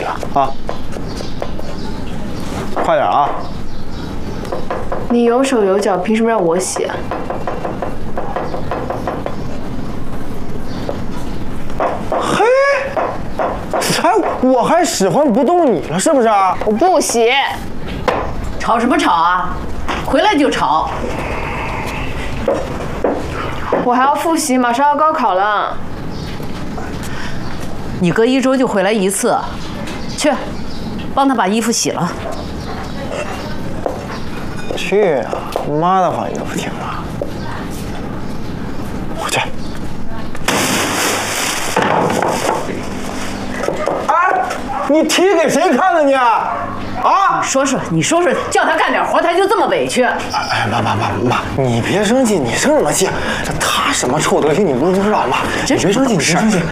啊！快点啊！ 你有手有脚，凭什么让我洗啊？ 嘿，我还使唤不动你了，是不是啊？ 我不洗。 吵什么吵啊？回来就吵。 我还要复习，马上要高考了。 你隔1周就回来一次，去，帮他把衣服洗了。 去啊！妈的话你都不听啊！我去。哎，你踢给谁看呢你？啊！ 你说说，叫他干点活，他就这么委屈。 哎，妈，你别生气，你生什么气？他什么臭德行你不知道吗？你别生气，你别生气。